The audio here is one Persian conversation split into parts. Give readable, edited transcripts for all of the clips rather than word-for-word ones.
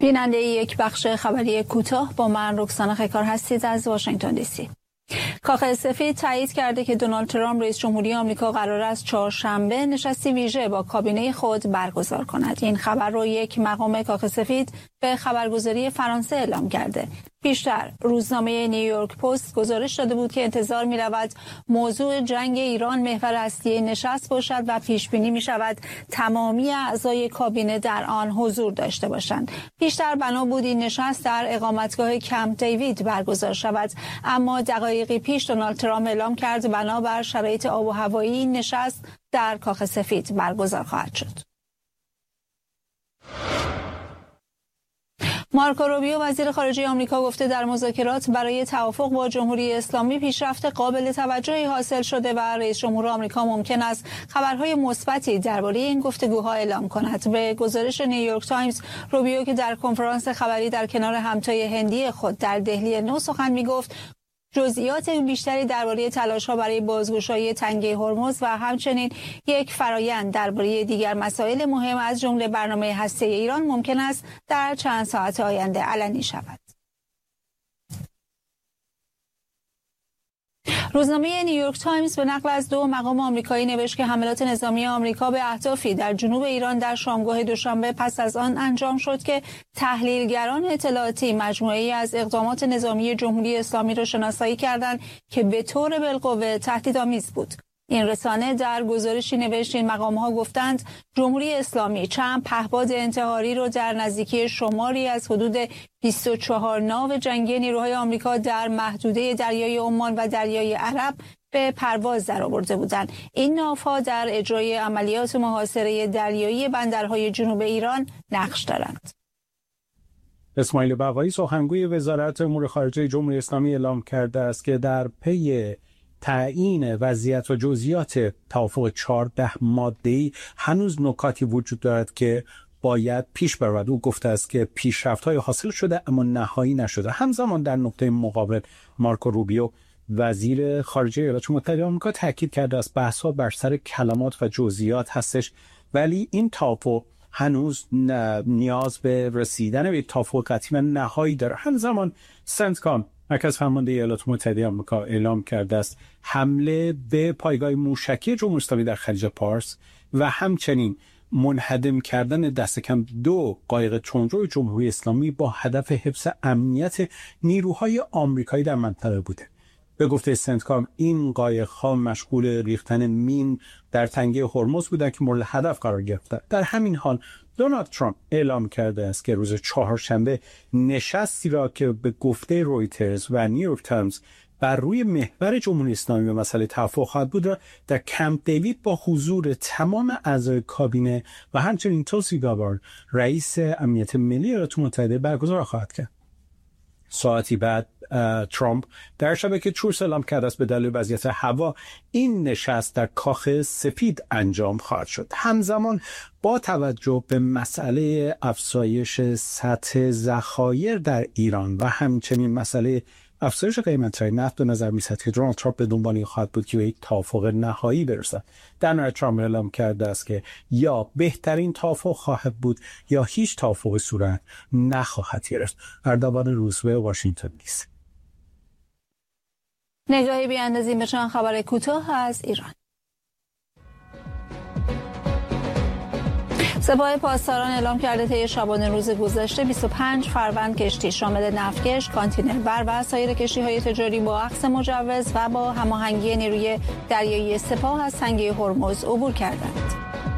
بیننده یک بخش خبری کوتاه با من رکسانا خیکار هستید از واشنگتن دی سی. کاخ سفید تایید کرده که دونالد ترامپ رئیس جمهوری آمریکا قرار است چهارشنبه نشستی ویژه با کابینه خود برگزار کند. این خبر رو یک مقام کاخ سفید به خبرگزاری فرانسه اعلام کرده. پیشتر روزنامه نیویورک پست گزارش داده بود که انتظار می رود موضوع جنگ ایران محور اصلی نشست باشد و پیش بینی می شود تمامی اعضای کابینه در آن حضور داشته باشند. پیشتر بنا بود این نشست در اقامتگاه کمپ دیوید برگزار شود، اما دقایقی پیش دونالد ترامپ اعلام کرد بنابر شرایط آب و هوایی این نشست در کاخ سفید برگزار خواهد شد. مارکو روبیو وزیر خارجه آمریکا گفته در مذاکرات برای توافق با جمهوری اسلامی پیشرفت قابل توجهی حاصل شده و رئیس جمهور آمریکا ممکن است خبرهای مثبتی درباره این گفتگوها اعلام کند. به گزارش نیویورک تایمز، روبیو که در کنفرانس خبری در کنار همتای هندی خود در دهلی نو سخن می‌گفت، جزئیات بیشتری درباره تلاش‌ها برای بازگشایی تنگه هرمز و همچنین یک فرایند درباره دیگر مسائل مهم از جمله برنامه هسته‌ای ایران ممکن است در چند ساعت آینده علنی شود. روزنامه نیویورک تایمز به نقل از دو مقام آمریکایی نوشت که حملات نظامی آمریکا به اهدافی در جنوب ایران در شامگاه دوشنبه پس از آن انجام شد که تحلیلگران اطلاعاتی مجموعه‌ای از اقدامات نظامی جمهوری اسلامی را شناسایی کردند که به طور بالقوه تهدیدآمیز بود. این رسانه در گزارشی نوشت این مقام‌ها گفتند جمهوری اسلامی چند پهپاد انتحاری رو در نزدیکی شماری از حدود 24 ناو جنگی نیروهای آمریکا در محدوده دریای عمان و دریای عرب به پرواز درآورده بودند. این ناوها در اجرای عملیات محاصره دریایی بندرهای جنوب ایران نقش دارند. اسماعیل بقایی سخنگوی وزارت امور خارجه جمهوری اسلامی اعلام کرده است که در پی تعیین وضعیت و جزئیات توافق 14 ماده‌ای هنوز نکاتی وجود دارد که باید پیش برود. او گفته است که پیشرفت‌های حاصل شده اما نهایی نشده. همزمان در نقطه مقابل مارکو روبیو وزیر خارجه ایالات متحده آمریکا تاکید کرده است بحث‌ها بر سر کلمات و جزئیات هستش، ولی این توافق هنوز نیاز به رسیدن به توافق قطعی و نهایی داره. همزمان سنتکام مرکز فرمانده ایالات متحده آمریکا اعلام کرده است حمله به پایگاه موشکی جمهوری اسلامی در خلیج پارس و همچنین منهدم کردن دست کم 2 قایق تندرو جمهوری اسلامی با هدف حفظ امنیت نیروهای آمریکایی در منطقه بوده. به گفته سنتکام این قایق‌ها مشغول ریختن مین در تنگه هرمز بودند که مورد هدف قرار گرفتند. در همین حال دونالد ترامپ اعلام کرده است که روز چهارشنبه نشستی را که به گفته رویترز و نیویورک تایمز بر روی محور جمهوری اسلامی به مسئله توافق خواهد بود را در کمپ دیوید با حضور تمام اعضای کابینه و همچنین توسی گابارد رئیس امنیت ملی ایالات متحده برگزار خواهد کرد. ساعتی بعد ترامپ در شبکه تروث اعلام کرده است به دلیل وضعیت هوا این نشست در کاخ سفید انجام خواهد شد. همزمان با توجه به مسئله افزایش سطح ذخایر در ایران و همچنین مسئله افزایش قیمت‌های نفت به نظر می‌رسد که دونالد ترامپ به دنبال خواهد بود که به یک توافق نهایی برسد. در نهایت ترامپ اعلام کرده است که یا بهترین توافق خواهد بود یا هیچ توافق صورت نخواهد گرفت. اردوان روزبه، واشنگتن دی سی. نگاهی بیاندازیم به چند خبر کوتاه از ایران. سپاه پاسداران اعلام کرده طی شبانه روز گذشته 25 فروند کشتی شامل نفتکش، کانتینربر و سایر کشتی‌های تجاری با اخذ مجوز و با هماهنگی نیروی دریایی سپاه از تنگه هرمز عبور کردند.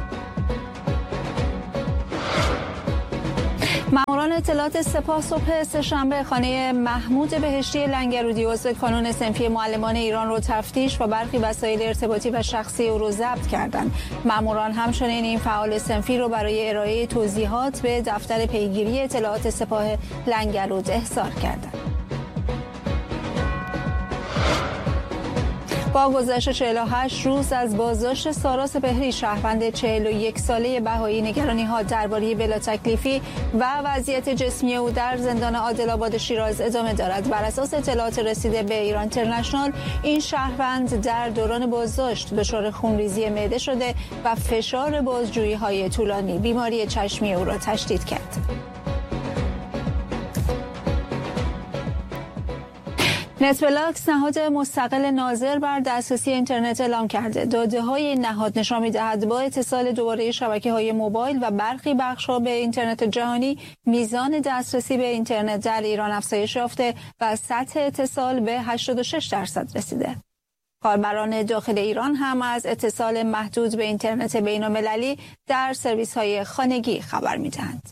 ماموران اطلاعات سپاه صبح سه‌شنبه خانه محمود بهشتی لنگرودی عضو کانون صنفی معلمان ایران رو تفتیش و برخی وسایل ارتباطی و شخصی او رو ضبط کردند. ماموران همچنین این فعال صنفی رو برای ارائه توضیحات به دفتر پیگیری اطلاعات سپاه لنگرود احضار کردند. با گذشت 48 روز از بازداشت سارا سپهری شهروند 41 ساله بهایی نگرانی‌ها درباره بلاتکلیفی و وضعیت جسمی او در زندان عادل‌آباد شیراز ادامه دارد. بر اساس اطلاعات رسیده به ایران اینترنشنال این شهروند در دوران بازداشت دچار خونریزی معده شده و فشار بازجویی‌های طولانی بیماری چشمی او را تشدید کرد. نتبلاکس نهاد مستقل ناظر بر دسترسی اینترنت اعلام کرده داده‌های این نهاد نشان می‌دهد با اتصال دوباره شبکه‌های موبایل و برخی بخش‌ها به اینترنت جهانی میزان دسترسی به اینترنت در ایران افزایش یافته و سطح اتصال به 86% رسیده. کاربران داخل ایران هم از اتصال محدود به اینترنت بین‌المللی در سرویس‌های خانگی خبر می‌دهند.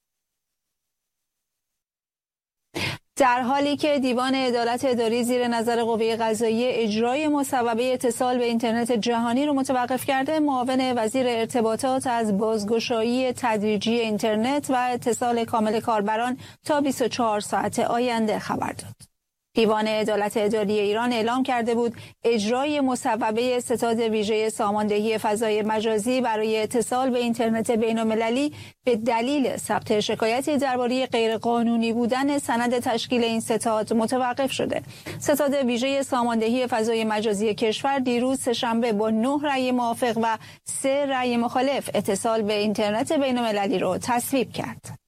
در حالی که دیوان عدالت اداری زیر نظر قوه قضاییه اجرای مصوبه اتصال به اینترنت جهانی رو متوقف کرده، معاون وزیر ارتباطات از بازگشایی تدریجی اینترنت و اتصال کامل کاربران تا 24 ساعت آینده خبر داد. دیوان عدالت اداری ایران اعلام کرده بود اجرای مصوبه ستاد ویژه ساماندهی فضای مجازی برای اتصال به اینترنت بین‌المللی به دلیل ثبت شکایتی درباره غیرقانونی بودن سند تشکیل این ستاد متوقف شده. ستاد ویژه ساماندهی فضای مجازی کشور دیروز سه‌شنبه با 9 رأی موافق و 3 رأی مخالف اتصال به اینترنت بین‌المللی را تصویب کرد.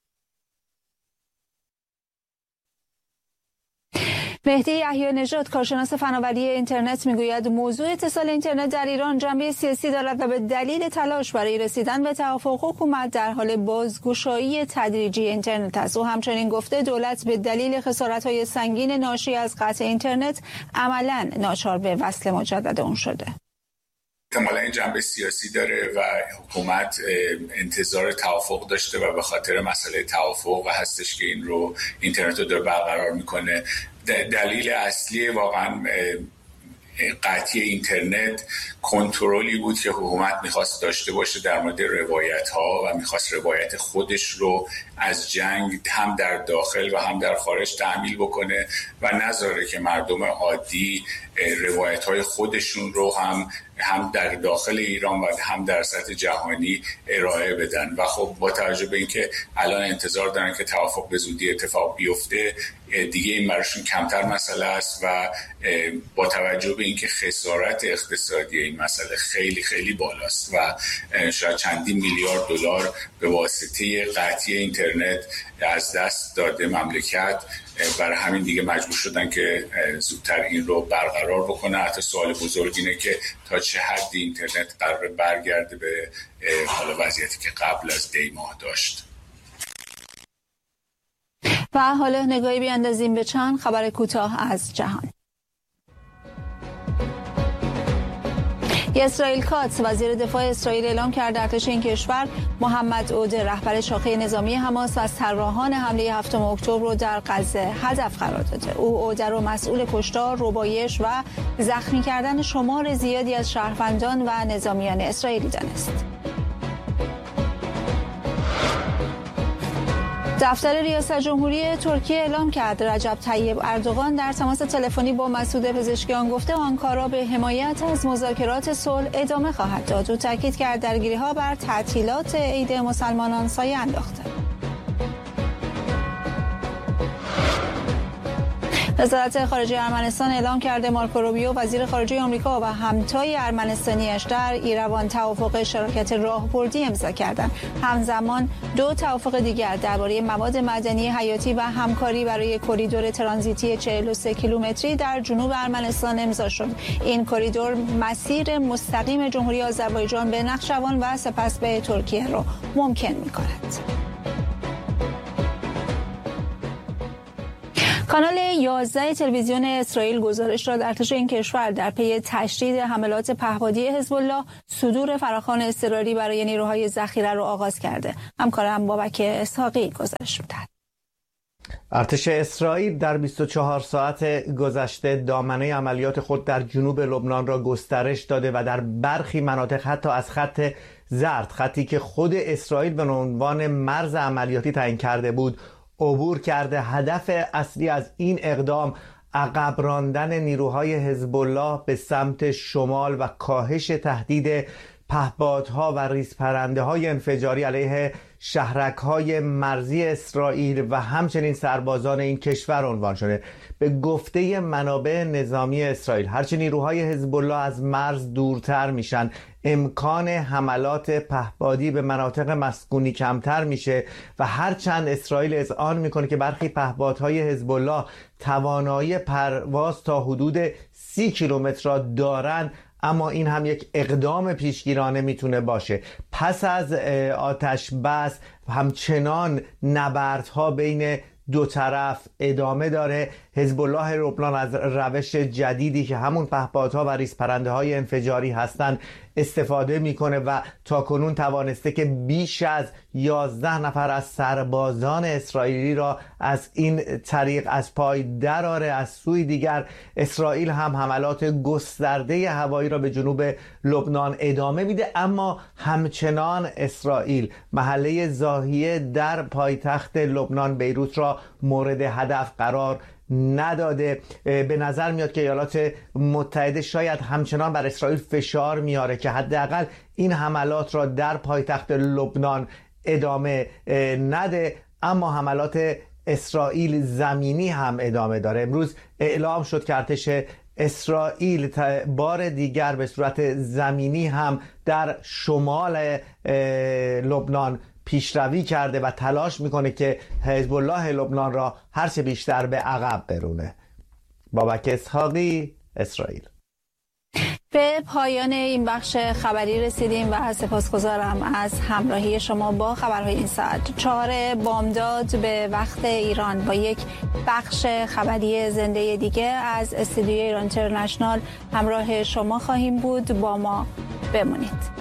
مهدی یحیی نژاد کارشناس فناوری اینترنت میگوید موضوع اتصال اینترنت در ایران جنبه سیاسی دارد و به دلیل تلاش برای رسیدن به توافق حکومت در حال بازگشایی تدریجی اینترنت است. او همچنین گفته دولت به دلیل خسارت‌های سنگین ناشی از قطع اینترنت عملاً ناچار به وصل مجدد اون شده. احتمالا این جنبه سیاسی داره و حکومت انتظار توافق داشته و به خاطر مسئله توافق هستش که این رو اینترنت رو داره برقرار میکنه. دلیل اصلی واقعا قطعی اینترنت کنترلی بود که حکومت میخواست داشته باشه در مورد روایت ها و میخواست روایت خودش رو از جنگ هم در داخل و هم در خارج تحمیل بکنه و نذاره که مردم عادی روایت های خودشون رو هم در داخل ایران و هم در سطح جهانی ارائه بدن. و خب با توجه به اینکه الان انتظار دارن که توافق به زودی اتفاق بیفته، دیگه این براشون کمتر مسئله است و با توجه به اینکه خسارت اقتصادی این مسئله خیلی خیلی بالاست و شاید چندین میلیارد دلار به واسطه قطعی اینترنت از دست داده مملکت، برای همین دیگه مجبور شدن که زودتر این رو برقرار بکنه. حتی سوال بزرگ اینه که تا چه حد اینترنت قرار برگرده به حالا وضعیتی که قبل از دی ماه داشت. و حالا نگاهی بیاندازیم به چند خبر کوتاه از جهان. اسرائیل کاتس وزیر دفاع اسرائیل اعلام کرده ارتش این کشور محمد عوده رهبر شاخه نظامی حماس و از طراحان حمله 7 اکتبر رو در غزه هدف قرار داده. او عوده رو مسئول کشتار، ربایش و زخمی کردن شمار زیادی از شهروندان و نظامیان اسرائیلی دانست. دفتر ریاست جمهوری ترکیه اعلام کرد رجب طیب اردوغان در تماس تلفنی با مسعود پزشکیان گفته آنکارا به حمایت از مذاکرات صلح ادامه خواهد داد. او تاکید کرد درگیری‌ها بر تعطیلات عید مسلمانان سایه انداخته. وزارت خارجه ارمنستان اعلام کرده مارکو روبیو وزیر خارجه آمریکا و همتای ارمنستانیش در ایروان توافق شراکت راهبردی امضا کردند. همزمان 2 توافق دیگر درباره مواد معدنی حیاتی و همکاری برای کریدور ترانزیتی 43 کیلومتری در جنوب ارمنستان امضا شد. این کریدور مسیر مستقیم جمهوری آذربایجان به نخچوان و سپس به ترکیه را ممکن می‌کند. کانال 11 تلویزیون اسرائیل گزارش داد ارتش این کشور در پی تشدید حملات پهپادی حزب الله صدور فراخوان اضطراری برای نیروهای ذخیره را آغاز کرده. همکارم بابک اسحاقی گزارش می‌دهد. ارتش اسرائیل در 24 ساعت گذشته دامنه عملیات خود در جنوب لبنان را گسترش داده و در برخی مناطق حتی از خط زرد، خطی که خود اسرائیل به عنوان مرز عملیاتی تعیین کرده بود، عبور کرده. هدف اصلی از این اقدام عقب راندن نیروهای حزب الله به سمت شمال و کاهش تهدید پهپادها و ریزپرنده‌های انفجاری علیه شهرک‌های مرزی اسرائیل و همچنین سربازان این کشور عنوان شده. به گفته منابع نظامی اسرائیل هرچه نیروهای حزب الله از مرز دورتر میشن، امکان حملات پهپادی به مناطق مسکونی کمتر میشه و هرچند اسرائیل اذعان میکنه که برخی پهپادهای حزب الله توانایی پرواز تا حدود 30 کیلومتر را دارن، اما این هم یک اقدام پیشگیرانه میتونه باشه. پس از آتش بس همچنان نبردها بین دو طرف ادامه داره. حزب الله لبنان از روش جدیدی که همون پهپادها و ریزپرنده های انفجاری هستند استفاده میکنه و تاکنون توانسته که بیش از 11 نفر از سربازان اسرائیلی را از این طریق از پای دراره. از سوی دیگر اسرائیل هم حملات گسترده هوایی را به جنوب لبنان ادامه میده، اما همچنان اسرائیل محله زاهیه در پایتخت لبنان بیروت را مورد هدف قرار نداده. به نظر میاد که ایالات متحده شاید همچنان بر اسرائیل فشار میاره که حداقل این حملات را در پایتخت لبنان ادامه نده، اما حملات اسرائیل زمینی هم ادامه داره. امروز اعلام شد که ارتش اسرائیل بار دیگر به صورت زمینی هم در شمال لبنان پیشروی کرده و تلاش میکنه که حزب الله لبنان را هرچه بیشتر به عقب برونه. بابک اسحاقی، اسرائیل. به پایان این بخش خبری رسیدیم و سپاسگزارم از همراهی شما با خبرهای این ساعت. 4 بامداد به وقت ایران با یک بخش خبری زنده دیگه از استودیوی ایران اینترنشنال همراه شما خواهیم بود. با ما بمونید.